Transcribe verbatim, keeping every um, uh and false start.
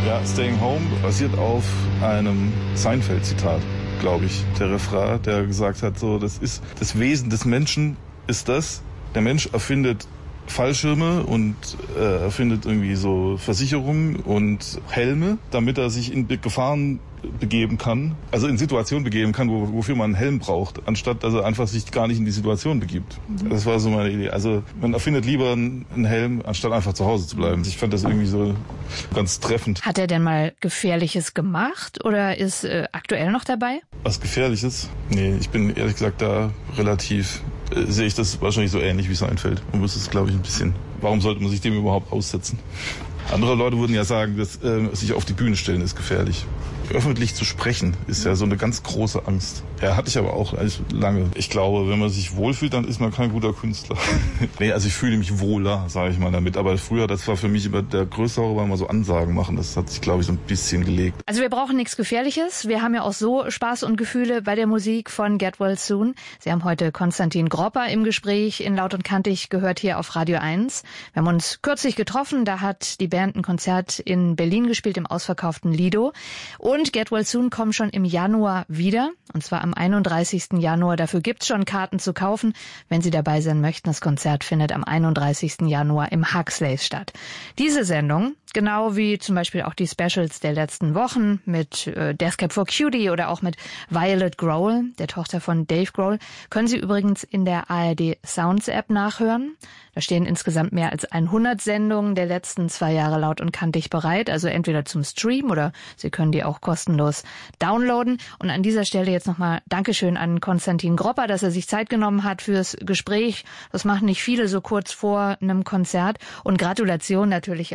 Ja, Staying Home basiert auf einem Seinfeld-Zitat, glaube ich. Der Refrain, der gesagt hat, so, das ist das Wesen des Menschen ist das. Der Mensch erfindet Fallschirme und äh, erfindet irgendwie so Versicherungen und Helme, damit er sich in Gefahren begeben kann, also in Situationen begeben kann, wo, wofür man einen Helm braucht, anstatt dass er einfach sich gar nicht in die Situation begibt. Mhm. Das war so meine Idee. Also man erfindet lieber einen Helm, anstatt einfach zu Hause zu bleiben. Ich fand das irgendwie so ganz treffend. Hat er denn mal Gefährliches gemacht oder ist äh, aktuell noch dabei? Was Gefährliches? Nee, ich bin ehrlich gesagt da relativ, äh, sehe ich das wahrscheinlich so ähnlich wie Seinfeld. Man muss es, glaube ich, ein bisschen, warum sollte man sich dem überhaupt aussetzen? Andere Leute würden ja sagen, dass äh, sich auf die Bühne stellen ist gefährlich. Öffentlich zu sprechen ist ja so eine ganz große Angst. Ja, hatte ich aber auch lange. Ich glaube, wenn man sich wohlfühlt, dann ist man kein guter Künstler. Nee, also ich fühle mich wohler, sage ich mal damit. Aber früher, das war für mich immer der größte Horror, war immer so Ansagen machen. Das hat sich, glaube ich, so ein bisschen gelegt. Also wir brauchen nichts Gefährliches. Wir haben ja auch so Spaß und Gefühle bei der Musik von Get Well Soon. Sie haben heute Konstantin Gropper im Gespräch in Laut und Kantig gehört hier auf Radio eins. Wir haben uns kürzlich getroffen. Da hat die Band ein Konzert in Berlin gespielt, im ausverkauften Lido. Und Get Well Soon kommen schon im Januar wieder. Und zwar am einunddreißigsten Januar. Dafür gibt's schon Karten zu kaufen, wenn Sie dabei sein möchten. Das Konzert findet am einunddreißigsten Januar im Huxleys statt. Diese Sendung, genau wie zum Beispiel auch die Specials der letzten Wochen mit äh, Death Cab for Cutie oder auch mit Violet Grohl, der Tochter von Dave Grohl, können Sie übrigens in der A R D Sounds App nachhören. Da stehen insgesamt mehr als hundert Sendungen der letzten zwei Jahre Laut und Kantig bereit, also entweder zum Stream oder Sie können die auch kostenlos downloaden. Und an dieser Stelle jetzt nochmal Dankeschön an Konstantin Gropper, dass er sich Zeit genommen hat fürs Gespräch. Das machen nicht viele so kurz vor einem Konzert. Und Gratulation natürlich